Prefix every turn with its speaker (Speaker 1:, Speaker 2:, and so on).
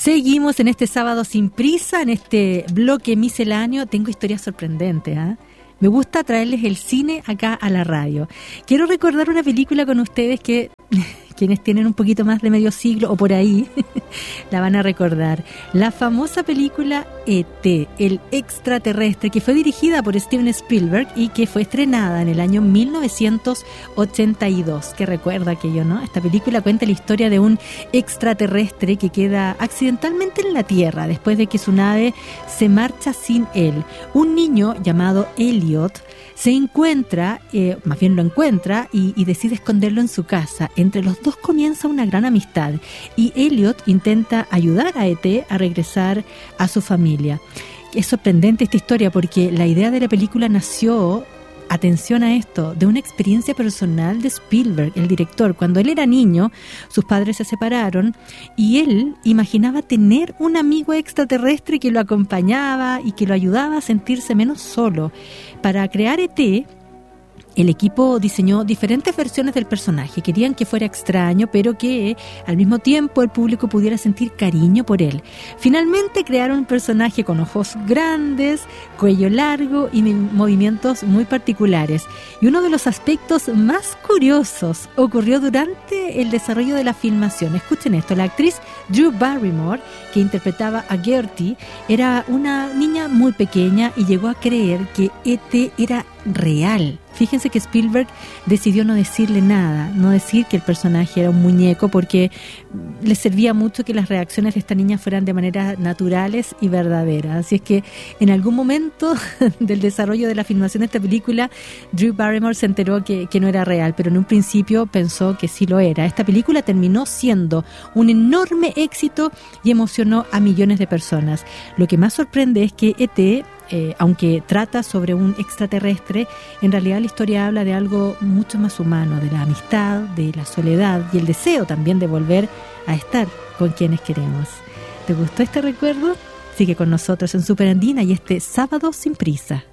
Speaker 1: Seguimos en este sábado sin prisa, en este bloque misceláneo. Tengo historias sorprendentes, ¿eh? Me gusta traerles el cine acá a la radio. Quiero recordar una película con ustedes que quienes tienen un poquito más de medio siglo o por ahí la van a recordar. La famosa película E.T., el extraterrestre, que fue dirigida por Steven Spielberg y que fue estrenada en el año 1982. Que recuerda aquello, ¿no? Esta película cuenta la historia de un extraterrestre que queda accidentalmente en la Tierra después de que su nave se marcha sin él. Un niño llamado Elliot se encuentra, más bien lo encuentra y decide esconderlo en su casa. Entre los dos comienza una gran amistad y Elliot intenta ayudar a E.T. a regresar a su familia. Es sorprendente esta historia porque la idea de la película nació, atención a esto, de una experiencia personal de Spielberg, el director. Cuando él era niño, sus padres se separaron y él imaginaba tener un amigo extraterrestre que lo acompañaba y que lo ayudaba a sentirse menos solo. Para crear E.T., el equipo diseñó diferentes versiones del personaje. Querían que fuera extraño, pero que al mismo tiempo el público pudiera sentir cariño por él. Finalmente crearon un personaje con ojos grandes, cuello largo y movimientos muy particulares. Y uno de los aspectos más curiosos ocurrió durante el desarrollo de la filmación. Escuchen esto, la actriz Drew Barrymore, que interpretaba a Gertie, era una niña muy pequeña y llegó a creer que E.T. era real. Fíjense que Spielberg decidió no decirle nada, no decir que el personaje era un muñeco, porque le servía mucho que las reacciones de esta niña fueran de manera naturales y verdaderas. Así es que en algún momento del desarrollo de la filmación de esta película, Drew Barrymore se enteró que no era real, pero en un principio pensó que sí lo era. Esta película terminó siendo un enorme éxito y emocionó a millones de personas. Lo que más sorprende es que E.T., aunque trata sobre un extraterrestre, en realidad la historia habla de algo mucho más humano, de la amistad, de la soledad y el deseo también de volver a estar con quienes queremos. ¿Te gustó este recuerdo? Sigue con nosotros en Super Andina y este sábado sin prisa.